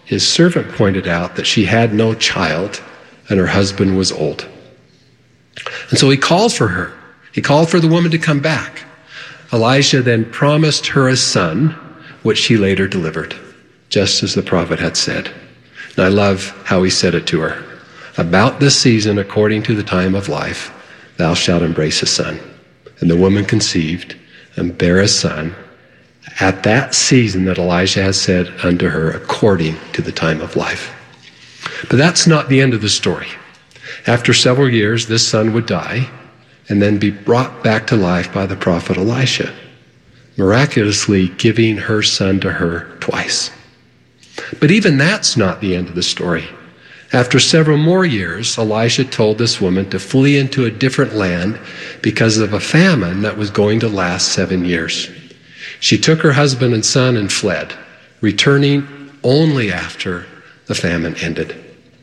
his servant pointed out that she had no child and her husband was old. And so he called for her. He called for the woman to come back. Elijah then promised her a son, which she later delivered, just as the prophet had said. And I love how he said it to her. About this season, according to the time of life, thou shalt embrace a son. And the woman conceived and bare a son at that season that Elijah has said unto her, according to the time of life. But that's not the end of the story. After several years, this son would die and then be brought back to life by the prophet Elisha, miraculously giving her son to her twice. But even that's not the end of the story. After several more years, Elisha told this woman to flee into a different land because of a famine that was going to last 7 years. She took her husband and son and fled, returning only after the famine ended.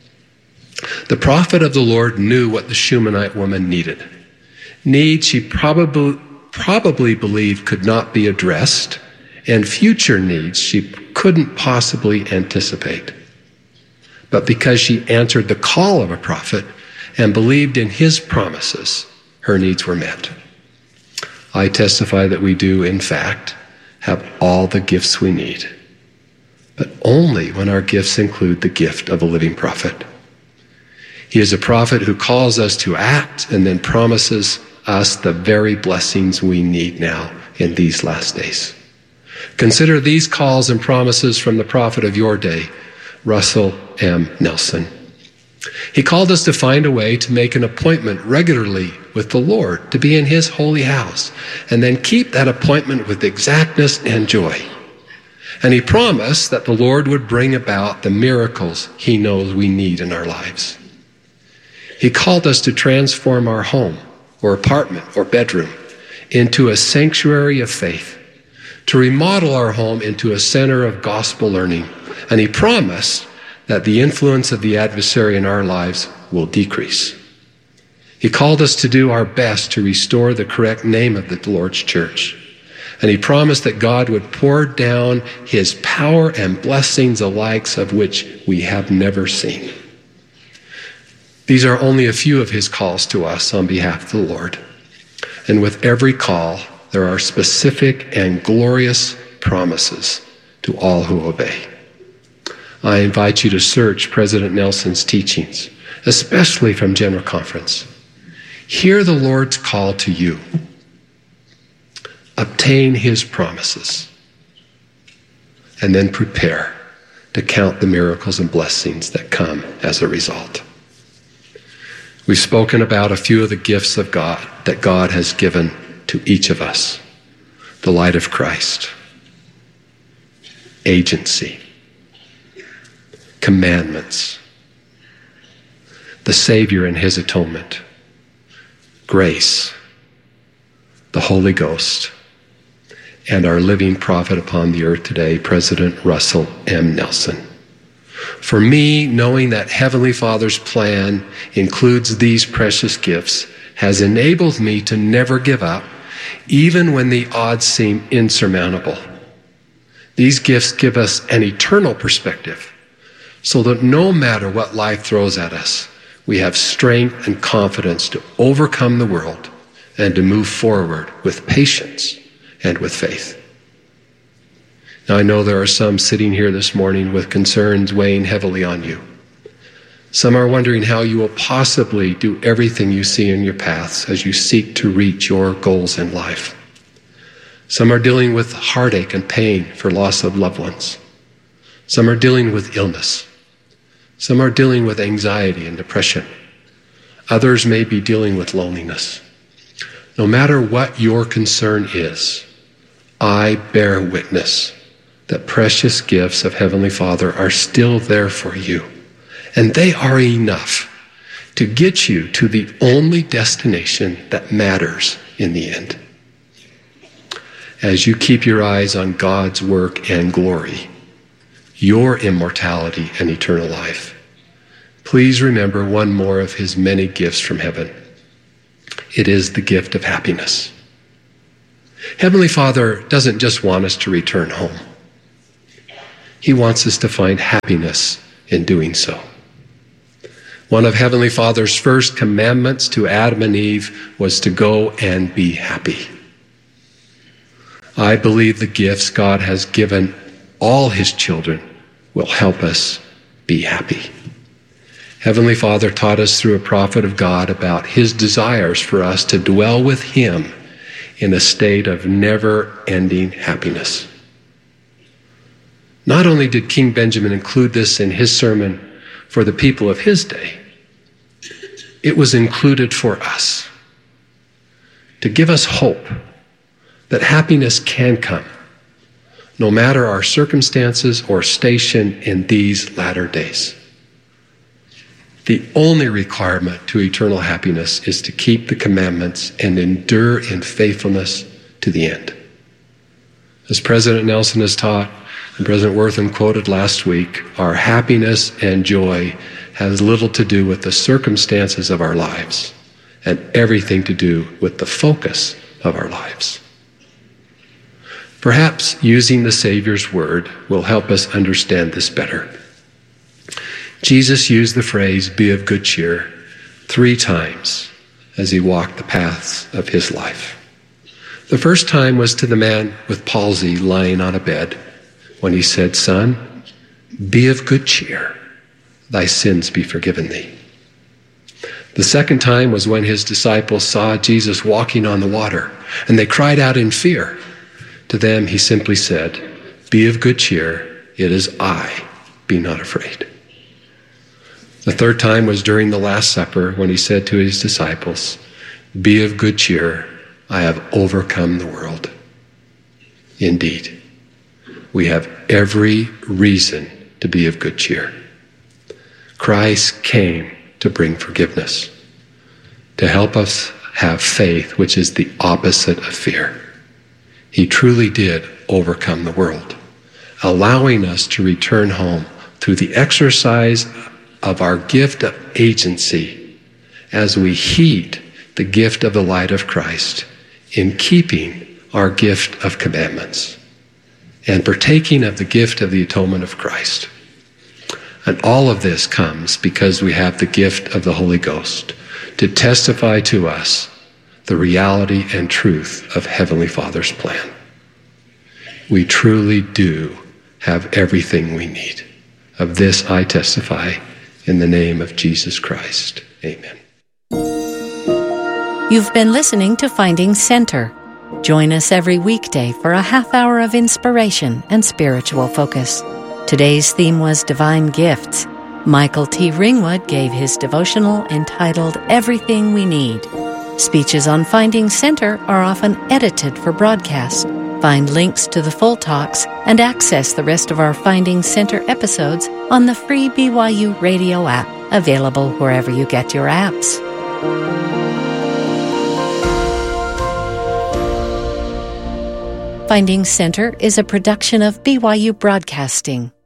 The prophet of the Lord knew what the Shunammite woman needed. Needs she probably believed could not be addressed, and future needs she couldn't possibly anticipate. But because she answered the call of a prophet and believed in his promises, her needs were met. I testify that we do, in fact, have all the gifts we need, but only when our gifts include the gift of a living prophet. He is a prophet who calls us to act and then promises us the very blessings we need now in these last days. Consider these calls and promises from the prophet of your day, Russell M. Nelson. He called us to find a way to make an appointment regularly with the Lord, to be in his holy house, and then keep that appointment with exactness and joy. And he promised that the Lord would bring about the miracles he knows we need in our lives. He called us to transform our home or apartment or bedroom into a sanctuary of faith, to remodel our home into a center of gospel learning. And he promised that the influence of the adversary in our lives will decrease. He called us to do our best to restore the correct name of the Lord's church. And he promised that God would pour down his power and blessings alike of which we have never seen. These are only a few of his calls to us on behalf of the Lord. And with every call, there are specific and glorious promises to all who obey. I invite you to search President Nelson's teachings, especially from General Conference. Hear the Lord's call to you. Obtain his promises. And then prepare to count the miracles and blessings that come as a result. We've spoken about a few of the gifts of God that God has given to each of us. The light of Christ, agency, commandments, the Savior and his atonement, grace, the Holy Ghost, and our living prophet upon the earth today, President Russell M. Nelson. For me, knowing that Heavenly Father's plan includes these precious gifts has enabled me to never give up, even when the odds seem insurmountable. These gifts give us an eternal perspective, so that no matter what life throws at us, we have strength and confidence to overcome the world and to move forward with patience and with faith. Now, I know there are some sitting here this morning with concerns weighing heavily on you. Some are wondering how you will possibly do everything you see in your paths as you seek to reach your goals in life. Some are dealing with heartache and pain for loss of loved ones. Some are dealing with illness. Some are dealing with anxiety and depression. Others may be dealing with loneliness. No matter what your concern is, I bear witness that precious gifts of Heavenly Father are still there for you. And they are enough to get you to the only destination that matters in the end. As you keep your eyes on God's work and glory, your immortality and eternal life, please remember one more of his many gifts from heaven. It is the gift of happiness. Heavenly Father doesn't just want us to return home. He wants us to find happiness in doing so. One of Heavenly Father's first commandments to Adam and Eve was to go and be happy. I believe the gifts God has given all His children will help us be happy. Heavenly Father taught us through a prophet of God about His desires for us to dwell with Him in a state of never-ending happiness. Not only did King Benjamin include this in his sermon for the people of his day, it was included for us to give us hope that happiness can come, no matter our circumstances or station in these latter days. The only requirement to eternal happiness is to keep the commandments and endure in faithfulness to the end. As President Nelson has taught, and President Wortham quoted last week, our happiness and joy has little to do with the circumstances of our lives and everything to do with the focus of our lives. Perhaps using the Savior's word will help us understand this better. Jesus used the phrase, "be of good cheer," 3 times as He walked the paths of His life. The first time was to the man with palsy lying on a bed when He said, "Son, be of good cheer. Thy sins be forgiven thee." The second time was when His disciples saw Jesus walking on the water, and they cried out in fear. To them He simply said, "Be of good cheer. It is I. Be not afraid." The third time was during the Last Supper when He said to His disciples, "Be of good cheer. I have overcome the world." Indeed, we have every reason to be of good cheer. Christ came to bring forgiveness, to help us have faith, which is the opposite of fear. He truly did overcome the world, allowing us to return home through the exercise of our gift of agency as we heed the gift of the light of Christ in keeping our gift of commandments and partaking of the gift of the atonement of Christ. And all of this comes because we have the gift of the Holy Ghost to testify to us the reality and truth of Heavenly Father's plan. We truly do have everything we need. Of this I testify in the name of Jesus Christ. Amen. You've been listening to Finding Center. Join us every weekday for a half hour of inspiration and spiritual focus. Today's theme was Divine Gifts. Michael T. Ringwood gave his devotional entitled Everything We Need. Speeches on Finding Center are often edited for broadcast. Find links to the full talks and access the rest of our Finding Center episodes on the free BYU radio app, available wherever you get your apps. Finding Center is a production of BYU Broadcasting.